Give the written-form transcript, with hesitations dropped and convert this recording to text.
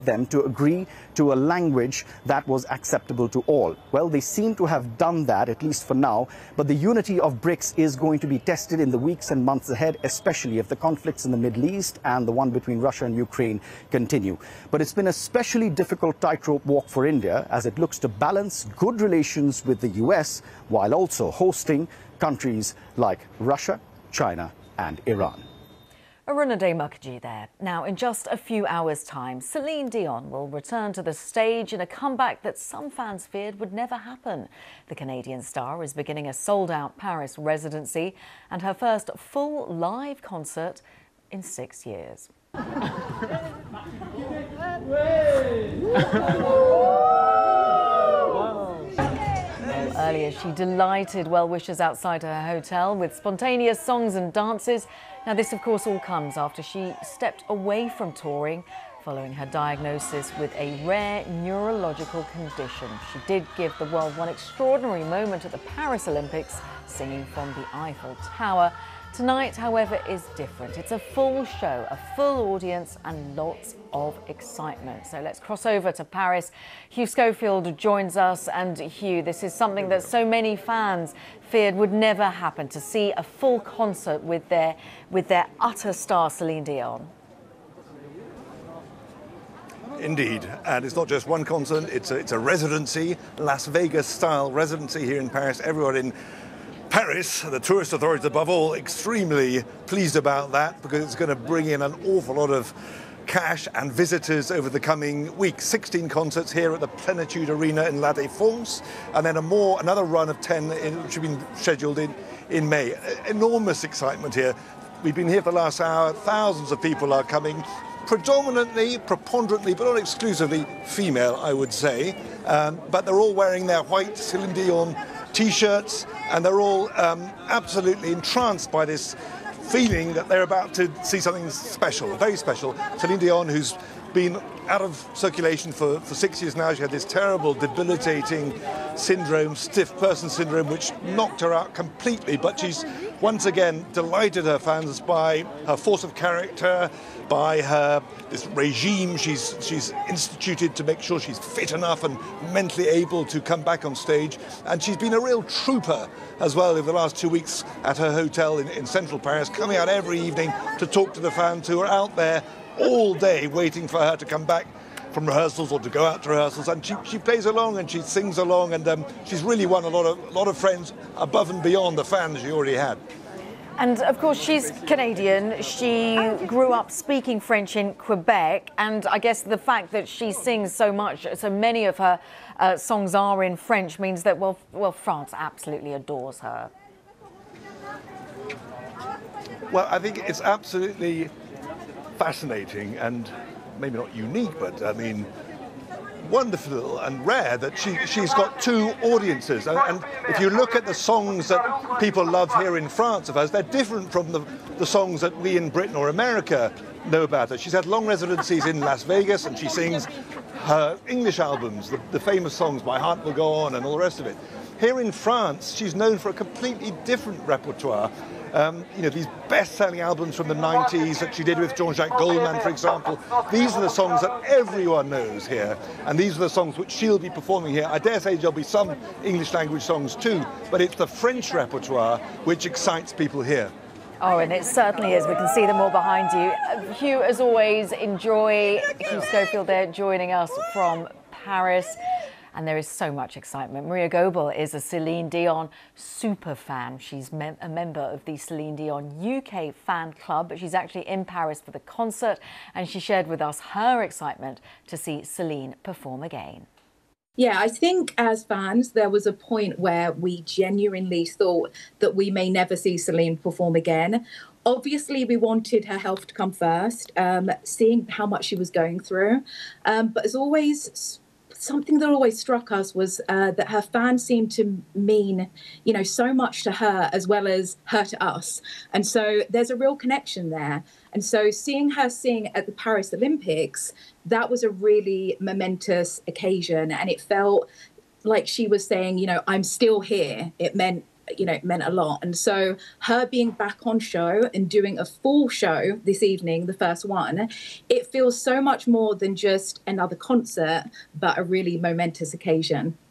them to agree to a language that was acceptable to all. Well, they seem to have done that, at least for now, but the unity of BRICS is going to be tested in the weeks and months ahead, especially if the conflicts in the Middle East and the one between Russia and Ukraine continue. But it's been a especially difficult tightrope walk for India as it looks to balance good relations with the US while also hosting countries like Russia, China and Iran. Arunade Mukherjee there. Now, in just a few hours' time, Celine Dion will return to the stage in a comeback that some fans feared would never happen. The Canadian star is beginning a sold-out Paris residency and her first full live concert in 6 years. Earlier, she delighted well-wishers outside her hotel with spontaneous songs and dances. Now, this, of course, all comes after she stepped away from touring following her diagnosis with a rare neurological condition. She did give the world one extraordinary moment at the Paris Olympics, singing from the Eiffel Tower. Tonight, however, is different. It's a full show, a full audience and lots of excitement. So let's cross over to Paris. Hugh Schofield joins us. And Hugh, this is something that so many fans feared would never happen, to see a full concert with their utter star Celine Dion. Indeed, and it's not just one concert, it's a residency, Las Vegas-style residency here in Paris. Everyone in Paris, the tourist authorities above all, extremely pleased about that because it's going to bring in an awful lot of cash and visitors over the coming weeks. 16 concerts here at the Plenitude Arena in La Défense, and then another run of 10 which have been scheduled in May. Enormous excitement here. We've been here for the last hour. Thousands of people are coming, predominantly, preponderantly, but not exclusively female, I would say. But they're all wearing their white Celine Dion T-shirts, and they're all absolutely entranced by this feeling that they're about to see something special, very special. Celine Dion, who's been out of circulation for 6 years now. She had this terrible, debilitating syndrome, stiff person syndrome, which knocked her out completely. But she's once again delighted her fans by her force of character, by this regime she's instituted to make sure she's fit enough and mentally able to come back on stage. And she's been a real trooper as well over the last 2 weeks at her hotel in central Paris, coming out every evening to talk to the fans who are out there all day waiting for her to come back from rehearsals or to go out to rehearsals. And she plays along and she sings along, and she's really won a lot of friends above and beyond the fans she already had. And of course, she's Canadian. She grew up speaking French in Quebec, and I guess the fact that she sings so much, so many of her songs are in French, means that, well, France absolutely adores her. Well, I think it's absolutely fascinating and maybe not unique, but I mean, wonderful and rare that she's got two audiences. And if you look at the songs that people love here in France of hers, they're different from the songs that we in Britain or America know about her. She's had long residencies in Las Vegas, and she sings her English albums, the famous songs My Heart Will Go On and all the rest of it. Here in France, she's known for a completely different repertoire. You know, these best-selling albums from the 90s that she did with Jean-Jacques Goldman, for example. These are the songs that everyone knows here, and these are the songs which she'll be performing here. I dare say there'll be some English-language songs too, but it's the French repertoire which excites people here. Oh, and it certainly is. We can see them all behind you. Hugh, as always, enjoy Hugh Schofield there joining us from Paris. And there is so much excitement. Maria Goebel is a Celine Dion super fan. She's a member of the Celine Dion UK fan club, but she's actually in Paris for the concert, and she shared with us her excitement to see Celine perform again. Yeah, I think as fans, there was a point where we genuinely thought that we may never see Celine perform again. Obviously, we wanted her health to come first, seeing how much she was going through. But as always, something that always struck us was that her fans seemed to mean, you know, so much to her as well as her to us. And so there's a real connection there. And so seeing her sing at the Paris Olympics, that was a really momentous occasion. And it felt like she was saying, you know, I'm still here. It meant, meant a lot. And so her being back on show and doing a full show this evening, the first one, it feels so much more than just another concert, but a really momentous occasion.